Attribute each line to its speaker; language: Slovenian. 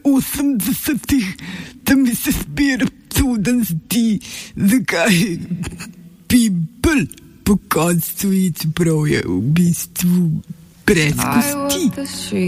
Speaker 1: 80-ih, tam se zbira čuden zdi, zakaj people po koncu je, čeprav je v bistvu brez kosti.